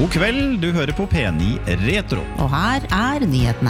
God kveld, du hører på P9 Retro. Og her nyhetene.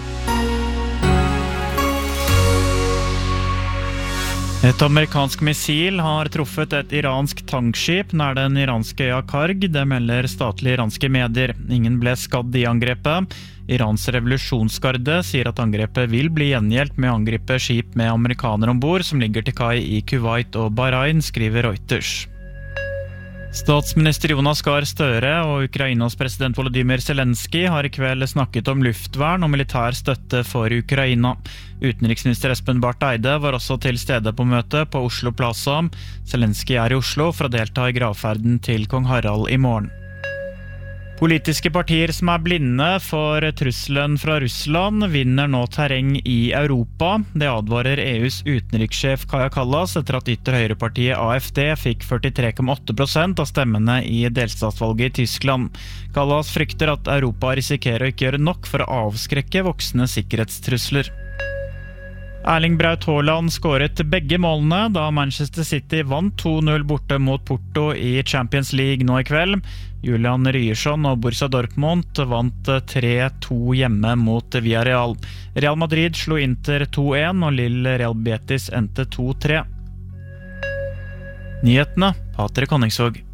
Et amerikansk missil har truffet et iransk tankskip nær den iranske øya Karg, det melder statlige iranske medier. Ingen ble skadd i angrepet. Irans revolusjonsgarde sier at angrepet vil bli gjengjeldt med å angripe skip med amerikanere ombord som ligger til kai i Kuwait og Bahrain, skriver Reuters. Statsminister Jonas Gahr Støre og Ukrainas president Volodymyr Zelensky har i kveld snakket om luftvern og militær støtte for Ukraina. Utenriksminister Espen Barth Eide var også til stede på møtet på Oslo Plaza. Zelensky i Oslo for å delta i gravferden til kong Harald i morgen. Politiske partier som blinde for trusselen fra Russland vinner nå terreng i Europa. Det advarer EUs utenrikssjef Kaja Kallas etter at ytterhøyrepartiet AFD fikk 43,8% av stemmene i delstatsvalget i Tyskland. Kallas frykter at Europa risikerer å ikke gjøre nok for å avskrekke voksende sikkerhetstrusler. Erling Braut Haaland skåret begge målene da Manchester City vant 2-0 borte mot Porto i Champions League nå i kveld. Julian Ryerson og Borussia Dortmund vant 3-2 hjemme mot Villarreal. Real Madrid slo Inter 2-1 og Lille Real Betis endte 2-3. Nyhetene, Patrik Honningsvåg.